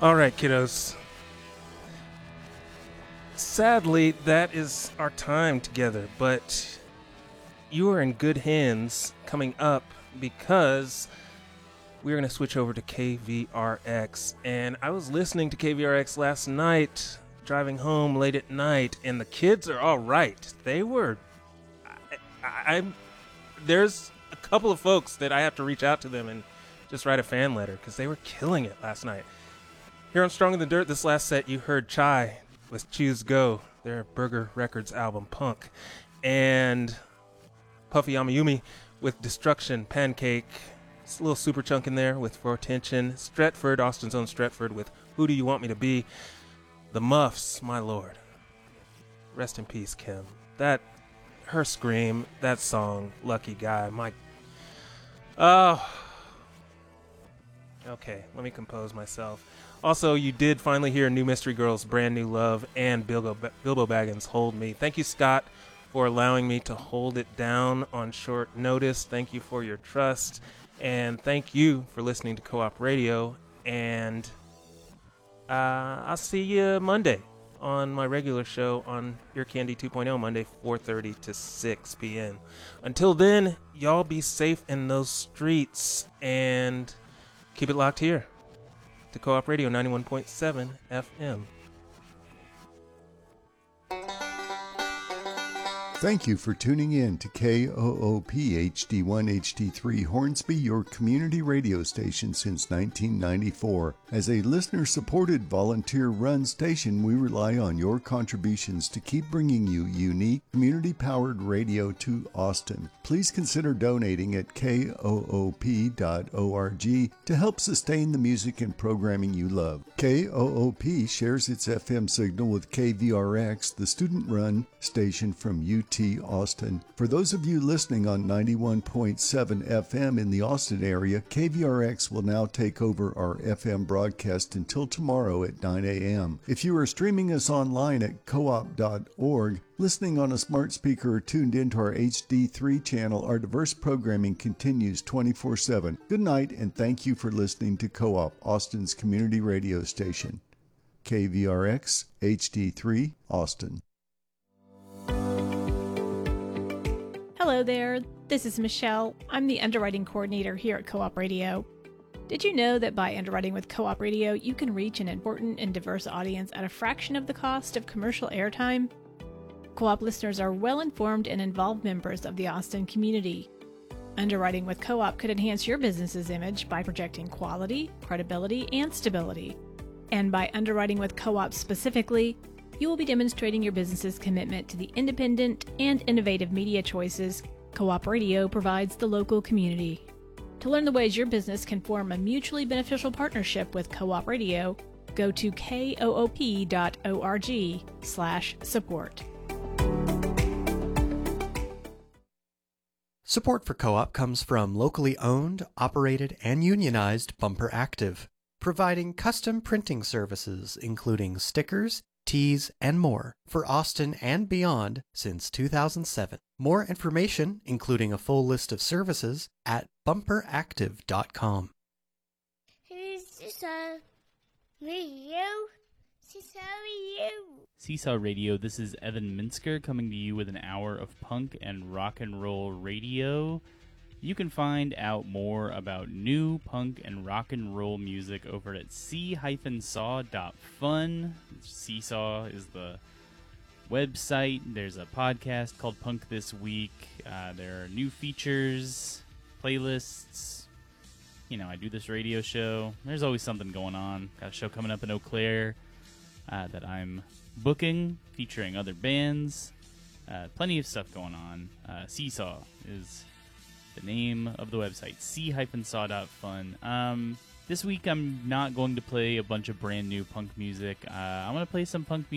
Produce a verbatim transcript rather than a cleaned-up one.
All right, kiddos. Sadly, that is our time together, but you are in good hands coming up because we're going to switch over to K V R X. And I was listening to K V R X last night, driving home late at night, and the kids are all right. They were... I, I, I'm... There's a couple of folks that I have to reach out to them and just write a fan letter because they were killing it last night. Here on Strong in the Dirt, this last set, you heard Chai with Choose Go, their Burger Records album, Punk. And Puffy Amayumi with Destruction, Pancake. It's a little super chunk in there with For Attention. Stretford, Austin's own Stretford with Who Do You Want Me to Be? The Muffs, my lord. Rest in peace, Kim. That, her scream, that song, Lucky Guy, my... Oh... Okay, let me compose myself. Also, you did finally hear New Mystery Girls' Brand New Love and Bilbo, Bilbo Baggins' Hold Me. Thank you, Scott, for allowing me to hold it down on short notice. Thank you for your trust. And thank you for listening to Co-op Radio. And uh, I'll see you Monday on my regular show on Ear Candy two point oh, Monday, four thirty to six p.m. Until then, y'all be safe in those streets and keep it locked here to Co-op Radio ninety-one point seven F M. Thank you for tuning in to K O O P H D one H D three Hornsby, your community radio station since nineteen ninety-four. As a listener-supported, volunteer-run station, we rely on your contributions to keep bringing you unique, community-powered radio to Austin. Please consider donating at K O O P dot org to help sustain the music and programming you love. K O O P shares its F M signal with K V R X, the student-run station from U T Austin. For those of you listening on ninety-one point seven F M in the Austin area, K V R X will now take over our F M broadcast until tomorrow at nine a.m. If you are streaming us online at co op dot org, listening on a smart speaker or tuned into our H D three channel, our diverse programming continues twenty-four seven. Good night, and thank you for listening to Co-op, Austin's community radio station. K V R X, H D three, Austin. Hello there, this is Michelle. I'm the underwriting coordinator here at Co-op Radio. Did you know that by underwriting with Co-op Radio, you can reach an important and diverse audience at a fraction of the cost of commercial airtime? Co-op listeners are well-informed and involved members of the Austin community. Underwriting with Co-op could enhance your business's image by projecting quality, credibility, and stability. And by underwriting with Co-op specifically, you will be demonstrating your business's commitment to the independent and innovative media choices Co-op Radio provides the local community. To learn the ways your business can form a mutually beneficial partnership with Co-op Radio, go to K O O P dot org slash support. Support for Co-op comes from locally owned, operated, and unionized Bumper Active, providing custom printing services including stickers, tees, and more for Austin and beyond since two thousand seven. More information, including a full list of services, at bumper active dot com. Seesaw Radio. Seesaw Radio. Seesaw Radio, this is Evan Minsker coming to you with an hour of punk and rock and roll radio. You can find out more about new punk and rock and roll music over at see saw dot fun. Seesaw is the website. There's a podcast called Punk This Week. Uh, there are new features, playlists. You know, I do this radio show. There's always something going on. Got a show coming up in Eau Claire uh, that I'm booking, featuring other bands. Uh, plenty of stuff going on. Uh, Seesaw is the name of the website, see saw dot fun. Um, this week I'm not going to play a bunch of brand new punk music. Uh, I'm going to play some punk music